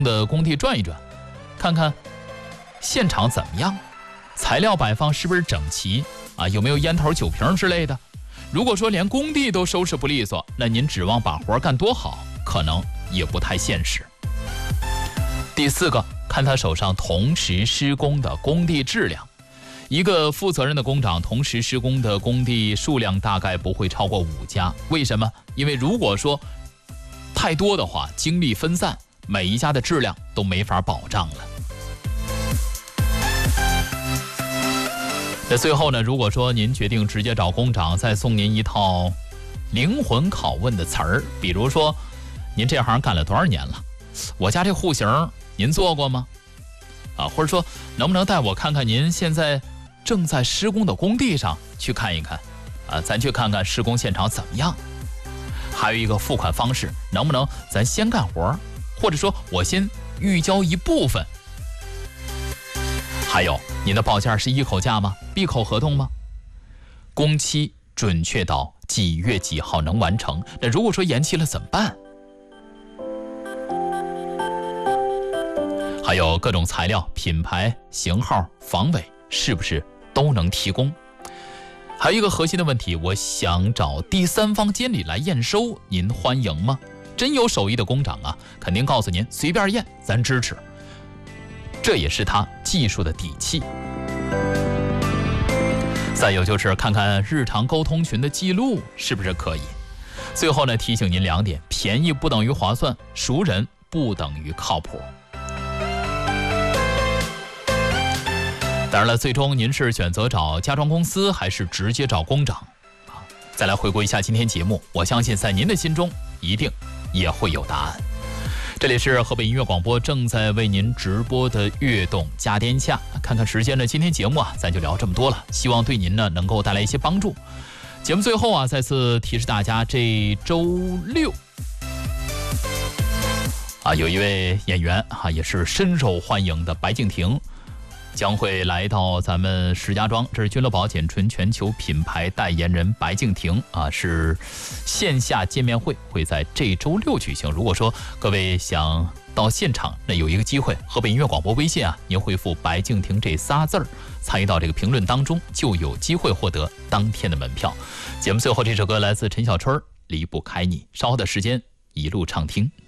的工地转一转，看看现场怎么样，材料摆放是不是整齐啊？有没有烟头酒瓶之类的？如果说连工地都收拾不利索，那您指望把活干多好，可能也不太现实。第4个，看他手上同时施工的工地质量。一个负责任的工长同时施工的工地数量大概不会超过5家。为什么？因为如果说太多的话，精力分散，每一家的质量都没法保障了。那最后呢，如果说您决定直接找工长，再送您一套灵魂拷问的词儿，比如说您这行干了多少年了？我家这户型您做过吗？或者说能不能带我看看您现在正在施工的工地上去看一看？咱去看看施工现场怎么样？还有一个付款方式，能不能咱先干活，或者说我先预交一部分？还有，您的报价是一口价吗？闭口合同吗？工期准确到几月几号能完成？那如果说延期了怎么办？还有各种材料、品牌、型号、防伪是不是都能提供？还有一个核心的问题，我想找第3方监理来验收，您欢迎吗？真有手艺的工长啊，肯定告诉您随便验，咱支持。这也是他技术的底气。再有就是看看日常沟通群的记录是不是可以。最后呢，提醒您2点：便宜不等于划算，熟人不等于靠谱。当然了，最终您是选择找家装公司，还是直接找工长？再来回顾一下今天节目，我相信在您的心中一定也会有答案。这里是河北音乐广播正在为您直播的悦动家天下。看看时间呢，今天节目咱就聊这么多了，希望对您呢能够带来一些帮助。节目最后再次提示大家，这周6有一位演员也是深受欢迎的白敬亭，将会来到咱们石家庄，这是君乐宝简纯全球品牌代言人白敬亭是线下见面会，会在这周6举行。如果说各位想到现场，那有一个机会，河北音乐广播微信您回复白敬亭这仨字儿，参与到这个评论当中，就有机会获得当天的门票。节目最后这首歌来自陈小春，离不开你。稍后的时间一路畅听。